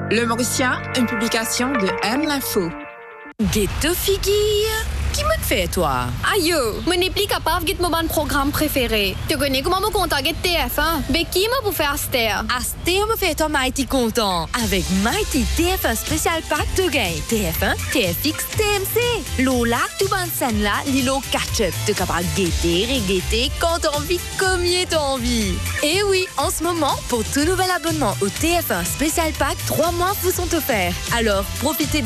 Le Mauricien, une publication de M l'Info. Ghetto figure. Qui me fait toi? Aïe, je n'ai plus capable de mon programme préféré. Tu connais comment me contacter TF1? Mais qui m'a pour faire Aster? Aster me fait toi Mighty content. Avec Mighty TF1 spécial pack de gain. TF1, TFX, TMC. Lola, tout ban scène là, Lilo catch-up. Tu capable guetter et guetter quand t'as envie, comme t'as envie. Et oui, en ce moment, pour tout nouvel abonnement au TF1 spécial pack, 3 mois vous sont offerts. Alors, profitez